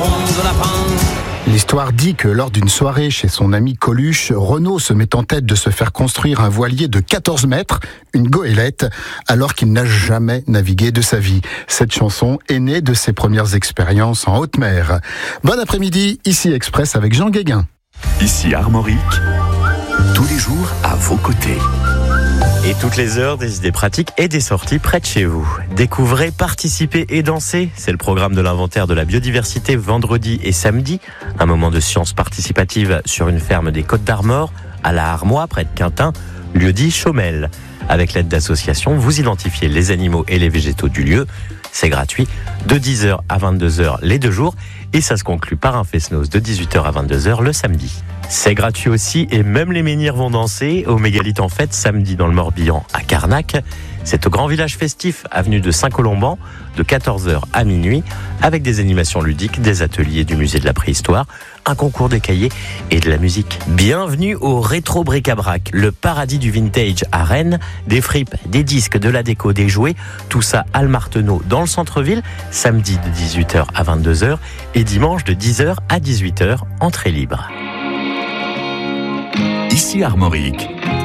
bronze lapin. L'histoire dit que lors d'une soirée chez son ami Coluche, Renaud se met en tête de se faire construire un voilier de 14 mètres, une goélette, alors qu'il n'a jamais navigué de sa vie. Cette chanson est née de ses premières expériences en haute mer. Bon après-midi, ici Express avec Jean Guéguin. Ici Armorique, tous les jours à vos côtés. Et toutes les heures, des idées pratiques et des sorties près de chez vous. Découvrez, participez et dansez. C'est le programme de l'inventaire de la biodiversité vendredi et samedi. Un moment de science participative sur une ferme des Côtes d'Armor, à la Armois, près de Quintin, lieu dit Chaumel. Avec l'aide d'associations, vous identifiez les animaux et les végétaux du lieu. C'est gratuit, de 10h à 22h les 2 jours. Et ça se conclut par un fest-noz de 18h à 22h le samedi. C'est gratuit aussi et même les menhirs vont danser au Mégalithe en fête samedi dans le Morbihan à Carnac. C'est au grand village festif, avenue de Saint-Colomban, de 14h à minuit, avec des animations ludiques, des ateliers du musée de la préhistoire, un concours de cahiers et de la musique. Bienvenue au Rétro Bric-à-Brac, le paradis du vintage à Rennes, des fripes, des disques, de la déco, des jouets, tout ça à Marteneau dans le centre-ville, samedi de 18h à 22h et dimanche de 10h à 18h, entrée libre. Ici Armorique,